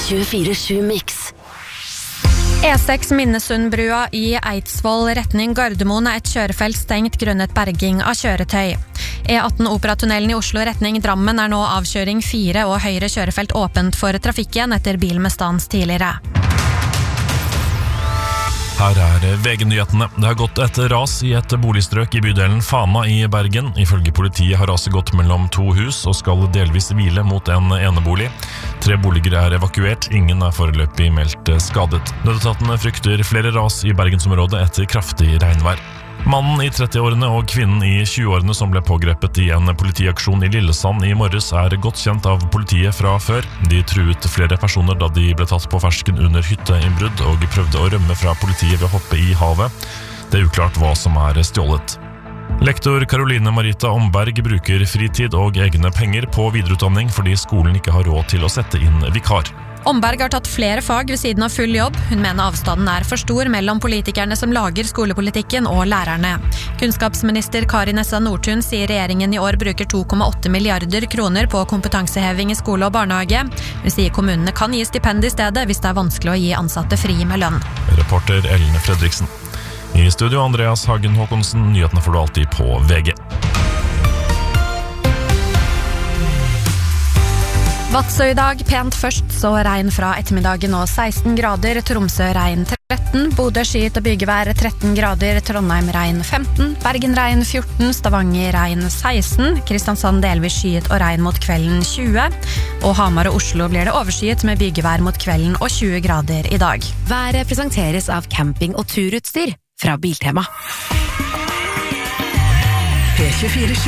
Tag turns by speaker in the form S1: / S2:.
S1: 24/7 Mix.
S2: E6 Minnesundbrua i Eidsvoll retning Gardermoen et kjørefelt stengt grunnet berging av kjøretøy. E18 Operatunnelen i Oslo retning Drammen nå avkjøring 4 og høyre kjørefelt åpent for trafikken etter bil med stans tidligere.
S3: Her VG-nyhetene. Det har gått et ras i et boligstrøk i bydelen Fana i Bergen. Ifølge politiet har raset gått mellom 2 hus og skal delvis hvile mot en enebolig. 3 boliger evakuert, ingen foreløpig meldt skadet. Nødetatene frykter flere ras i Bergensområdet etter kraftig regnvær. Mannen i 30-årene og kvinnen i 20-årene som ble pågrepet i en politiaksjon i Lillesand i morges godt kjent av politiet fra før. De truet flere personer da de ble tatt på fersken under hytteinnbrudd og prøvde å rømme fra politiet ved å hoppe i havet. Det uklart hva som stjålet. Lektor Caroline Marita Omberg bruker fritid og egne penger på videreutdanning fordi skolen ikke har råd til å sette inn vikar.
S2: Omberg har tatt flere fag ved siden av full jobb. Hun mener avstanden for stor mellom politikerne som lager skolepolitikken og lærerne. Kunnskapsminister Kari Nessa Nordtun sier regjeringen i år bruker 2,8 milliarder kroner på kompetanseheving i skole og barnehage. Hun sier kommunene kan gi stipend i stedet hvis det vanskelig å gi ansatte fri med lønn.
S3: Reporter Ellen Fredriksen. I studio Andreas Hagen Håkonsen, nyhetene får du alltid på VG.
S2: Vadsø i dag, pent først, så regn fra ettermiddagen og 16 grader, Tromsø regn 13, Bodø skyet og bygevær 13 grader, Trondheim regn 15, Bergen regn 14, Stavanger regn 16, Kristiansand delvis skyet og regn mot kvelden 20, og Hamar og Oslo blir det overskyet med bygevær mot kvelden og 20 grader i dag.
S1: Været presenteres av camping- og turutstyr fra Biltema. P24/7